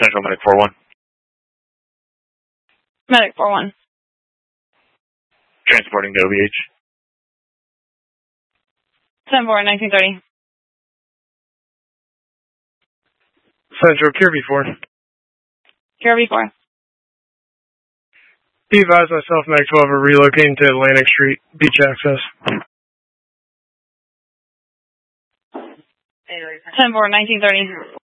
Central Medic 4-1. Medic 4-1. Transporting to OVH. 10-4, 1930. Central, Kirby 4. Kirby 4. Be advised myself, Mag 12 are relocating to Atlantic Street, beach access. 10-4, 1930.